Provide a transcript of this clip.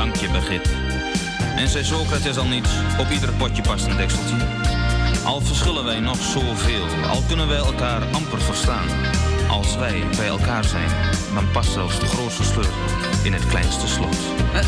bankje begit. En zei Socrates al niets, op ieder potje past een dekseltje. Al verschillen wij nog zoveel, al kunnen wij elkaar amper verstaan. Als wij bij elkaar zijn, dan past zelfs de grootste sleutel in het kleinste slot.